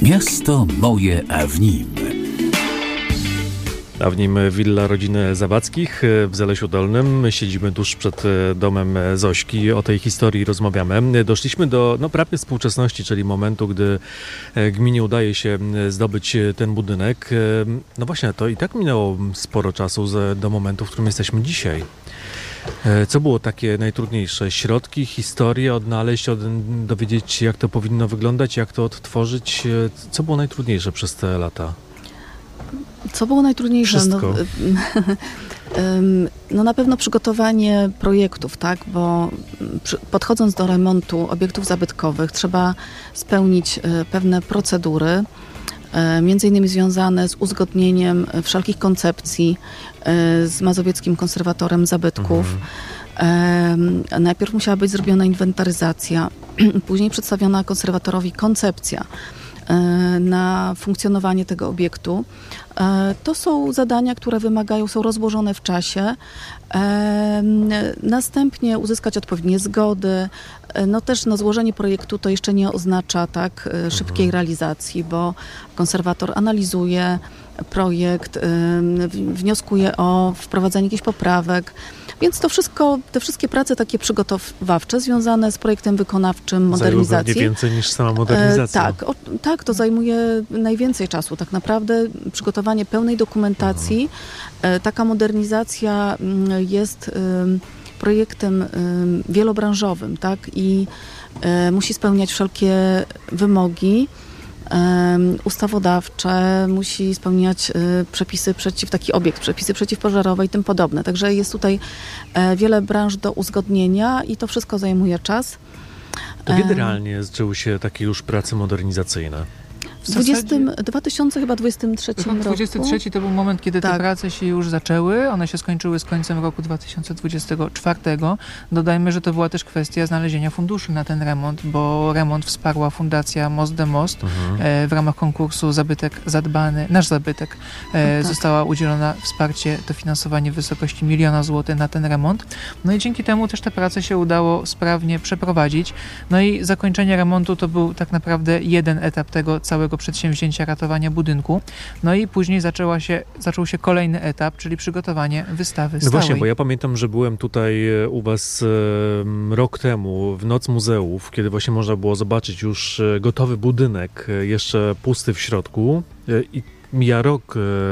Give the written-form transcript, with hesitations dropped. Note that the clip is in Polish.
Miasto moje, a w nim. A w nim willa rodziny Zawackich w Zalesiu Dolnym. Siedzimy tuż przed domem Zośki. O tej historii rozmawiamy. Doszliśmy do prawie współczesności, czyli momentu, gdy gminie udaje się zdobyć ten budynek. No właśnie, to i tak minęło sporo czasu do momentu, w którym jesteśmy dzisiaj. Co było takie najtrudniejsze? Środki, historię odnaleźć, dowiedzieć się, jak to powinno wyglądać, jak to odtworzyć? Co było najtrudniejsze przez te lata? Co było najtrudniejsze? Wszystko. No na pewno przygotowanie projektów, tak? Bo podchodząc do remontu obiektów zabytkowych trzeba spełnić pewne procedury, między innymi związane z uzgodnieniem wszelkich koncepcji z Mazowieckim Konserwatorem Zabytków. Najpierw musiała być zrobiona inwentaryzacja, później przedstawiona konserwatorowi koncepcja na funkcjonowanie tego obiektu. To są zadania, które są rozłożone w czasie. Następnie uzyskać odpowiednie zgody. Też złożenie projektu to jeszcze nie oznacza tak szybkiej realizacji, bo konserwator analizuje projekt, wnioskuje o wprowadzenie jakichś poprawek. Więc te wszystkie prace takie przygotowawcze związane z projektem wykonawczym modernizacji. Zajmuje więcej niż sama modernizacja. Tak, to zajmuje najwięcej czasu. Tak naprawdę przygotowanie pełnej dokumentacji. Taka modernizacja jest projektem wielobranżowym, tak? I musi spełniać wszelkie wymogi ustawodawcze, musi spełniać przepisy przepisy przeciwpożarowe i tym podobne. Także jest tutaj wiele branż do uzgodnienia i to wszystko zajmuje czas. To kiedy realnie zaczęły się takie już prace modernizacyjne? W 2023 roku. 2023 to był moment, kiedy te prace się już zaczęły. One się skończyły z końcem roku 2024. Dodajmy, że to była też kwestia znalezienia funduszy na ten remont, bo remont wsparła Fundacja Most de Most. W ramach konkursu Zabytek Zadbany, Nasz Zabytek, została udzielona wsparcie, dofinansowanie w wysokości 1 000 000 złotych na ten remont. No i dzięki temu też te prace się udało sprawnie przeprowadzić. No i zakończenie remontu to był tak naprawdę jeden etap tego całego przedsięwzięcia ratowania budynku. No i później zaczął się kolejny etap, czyli przygotowanie wystawy stałej. No właśnie, bo ja pamiętam, że byłem tutaj u was rok temu w Noc Muzeów, kiedy właśnie można było zobaczyć już gotowy budynek, jeszcze pusty w środku i mija rok